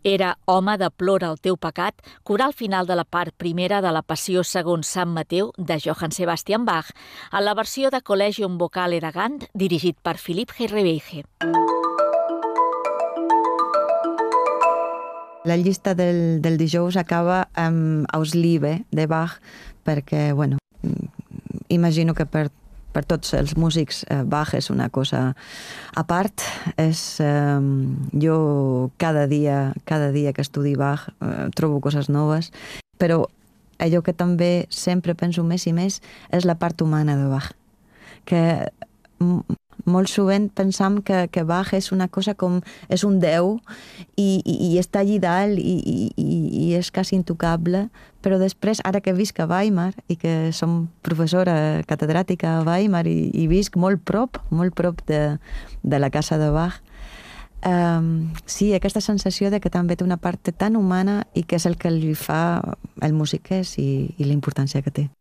Era Home de plora el teu pecat, coral final de la part primera de la Passió segons Sant Mateu de Johann Sebastian Bach, a la versió de Collegium Vocale de Gant, dirigit per Philipp Herreweise. La llista del dijous acaba amb Ausliebe de Bach, perquè, bueno, imagino que per tots els músics Bach és una cosa a part. Jo cada dia que estudio Bach trobo coses noves, però allò que també sempre penso més i més és la part humana de Bach, que molt sovint pensam que Bach és una cosa com és un déu i està allí dalt i és quasi intocable, però després, ara que visc a Weimar i que som professora catedràtica a Weimar i visc molt prop de la casa de Bach, sí, aquesta sensació de que també té una part tan humana i que és el que li fa el músic és i la importància que té.